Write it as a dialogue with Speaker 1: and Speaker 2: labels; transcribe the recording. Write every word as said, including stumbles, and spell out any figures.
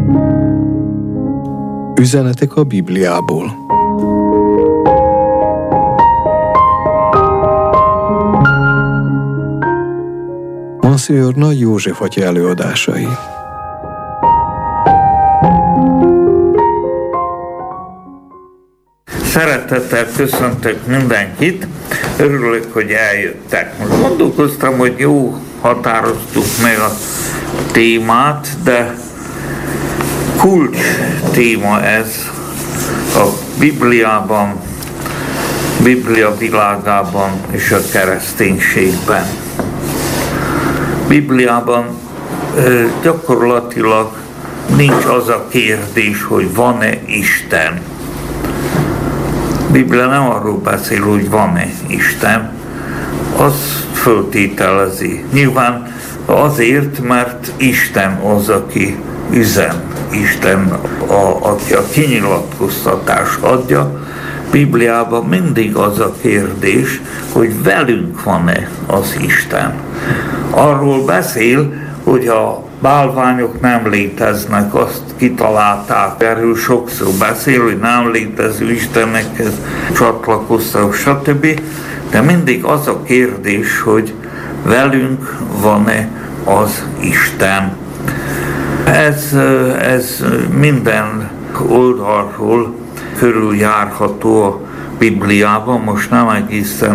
Speaker 1: Üzenetek a Bibliából. Monsignor Nagy József atya előadásai.
Speaker 2: Szeretettel köszöntök mindenkit, örülök, hogy eljöttek. Most gondolkoztam, hogy jó, határoztuk meg a témát, de kulcs téma ez a Bibliában, Biblia világában és a kereszténységben. Bibliában gyakorlatilag nincs az a kérdés, hogy van-e Isten. A Biblia nem arról beszél, hogy van-e Isten, az föltételezi. Nyilván azért, mert Isten az, aki üzen. Isten, a, aki a kinyilatkoztatást adja. Bibliában mindig az a kérdés, hogy velünk van-e az Isten. Arról beszél, hogy a bálványok nem léteznek, azt kitalálták. Erről sokszor beszél, hogy nem létező Istenekhez csatlakoztak, stb. De mindig az a kérdés, hogy velünk van-e az Isten. Ez, ez minden oldalról körüljárható a Bibliában, most nem egészen